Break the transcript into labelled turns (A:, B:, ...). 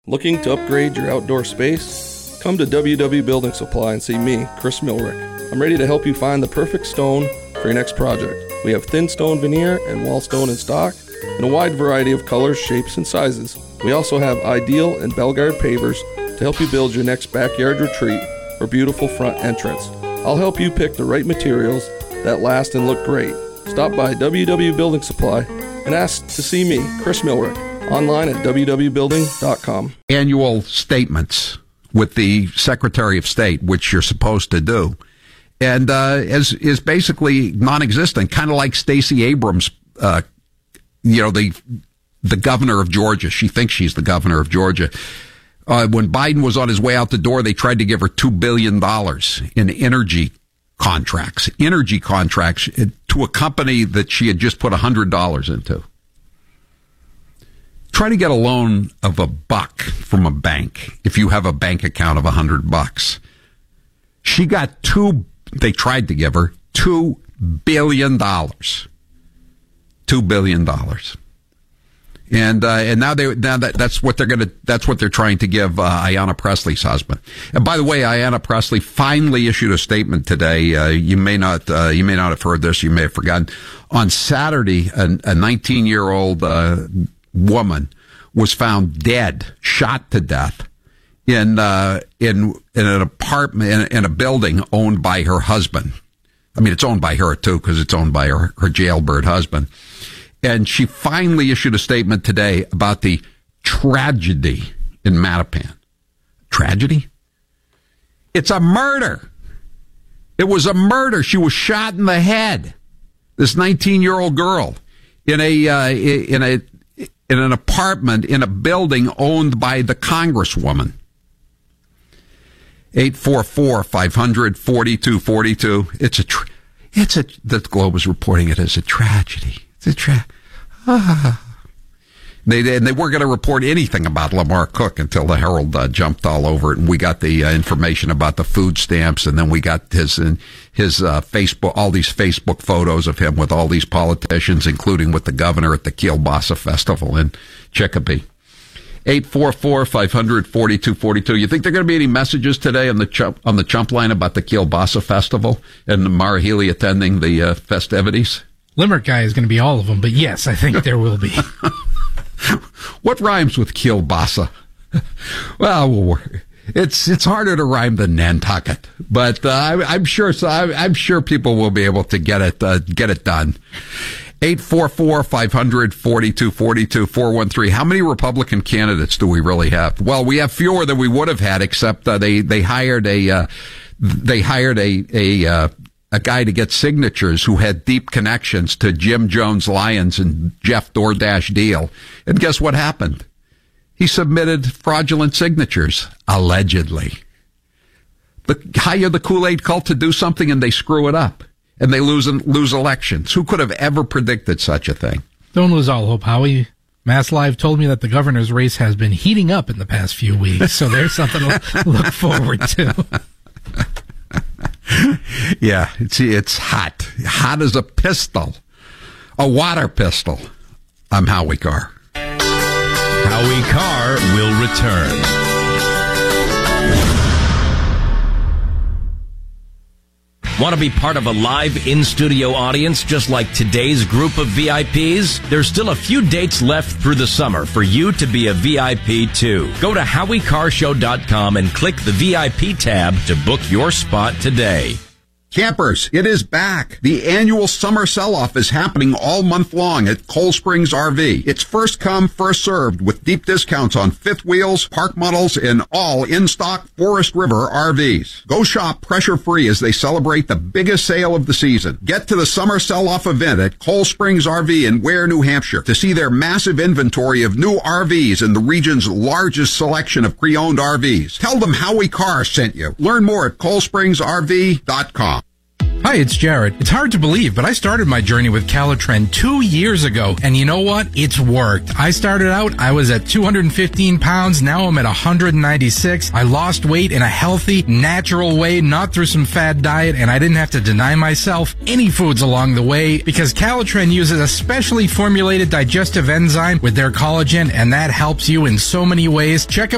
A: Looking to upgrade your outdoor space? Come to WW Building Supply and see me, Chris Milrick. I'm ready to help you find the perfect stone for your next project. We have thin stone veneer and wall stone in stock in a wide variety of colors, shapes, and sizes. We also have Ideal and Belgard pavers to help you build your next backyard retreat or beautiful front entrance. I'll help you pick the right materials that last and look great. Stop by WW Building Supply and ask to see me, Chris Milrick, online at www.building.com.
B: Annual statements with the Secretary of State, which you're supposed to do, and is basically non-existent, kind of like Stacey Abrams, the governor of Georgia. She thinks she's the governor of Georgia. When Biden was on his way out the door, they tried to give her $2 billion in energy contracts to a company that she had just put $100 into. Try to get a loan of $1 from a bank if you have a bank account of $100. She got they tried to give her $2 billion. $2 billion. And now that's what they're trying to give Ayanna Pressley's husband. And by the way, Ayanna Pressley finally issued a statement today. You may not have heard this. You may have forgotten. On Saturday, a 19-year-old woman was found dead, shot to death in an apartment in a building owned by her husband. I mean, it's owned by her too because it's owned by her jailbird husband. And she finally issued a statement today about the tragedy in Mattapan. Tragedy? It's a murder. It was a murder. She was shot in the head. This 19-year-old girl in an apartment in a building owned by the Congresswoman. 844-500-4242. The Globe is reporting it as a tragedy. They weren't going to report anything about Lamar Cook until the Herald jumped all over it, and we got the information about the food stamps, and then we got his Facebook, all these Facebook photos of him with all these politicians, including with the governor at the Kielbasa Festival in Chicopee. 844-500-4242. You think there are going to be any messages today on the chump line about the Kielbasa Festival and Mara Healy attending the festivities?
C: Limerick guy is going to be all of them, but yes, I think there will be.
B: What rhymes with kielbasa? Well, it's harder to rhyme than Nantucket, but I'm sure people will be able to get it done. 844-500-4242, 413. How many Republican candidates do we really have? Well, we have fewer than we would have had, except they hired a guy to get signatures who had deep connections to Jim Jones Lyons and Jeff DoorDash Deal. And guess what happened? He submitted fraudulent signatures, allegedly. Hire the Kool-Aid cult to do something and they screw it up. And they lose elections. Who could have ever predicted such a thing?
C: Don't lose all hope, Howie. Mass Live told me that the governor's race has been heating up in the past few weeks, so there's something to look forward to.
B: Yeah, it's hot. Hot as a pistol. A water pistol. I'm Howie Carr.
D: Howie Carr will return. Want to be part of a live in-studio audience just like today's group of VIPs? There's still a few dates left through the summer for you to be a VIP too. Go to HowieCarrShow.com and click the VIP tab to book your spot today.
B: Campers, it is back. The annual summer sell-off is happening all month long at Cold Springs RV. It's first come, first served with deep discounts on fifth wheels, park models, and all in-stock Forest River RVs. Go shop pressure-free as they celebrate the biggest sale of the season. Get to the summer sell-off event at Cold Springs RV in Ware, New Hampshire to see their massive inventory of new RVs and the region's largest selection of pre-owned RVs. Tell them Howie Carr sent you. Learn more at coldspringsrv.com.
C: Hi, it's Jared. It's hard to believe, but I started my journey with Calitren 2 years ago, and you know what? It's worked. I started out, I was at 215 pounds, now I'm at 196. I lost weight in a healthy, natural way, not through some fad diet, and I didn't have to deny myself any foods along the way, because Calitren uses a specially formulated digestive enzyme with their collagen, and that helps you in so many ways. Check them